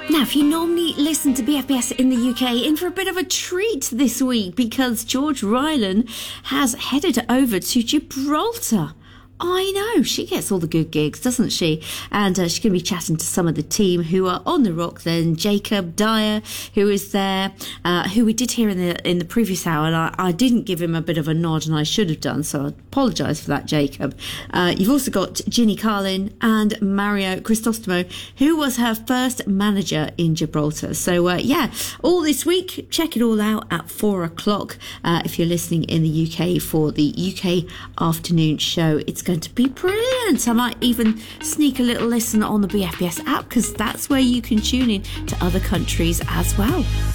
Now, if you normally listen to BFBS in the UK, in for a bit of a treat this week because George Ryland has headed over to Gibraltar. I know, she gets all the good gigs, doesn't she? And she's going to be chatting to some of the team who are on the rock then. Jacob Dyer, who is there, who we did hear in the previous hour, and I didn't give him a bit of a nod, and I should have done, so I apologise for that, Jacob. You've also got Ginny Carlin and Mario Cristostomo, who was her first manager in Gibraltar. So, all this week, check it all out at 4 o'clock if you're listening in the UK for the UK afternoon show. It's going to be brilliant. I might even sneak a little listen on the BFBS app because that's where you can tune in to other countries as well.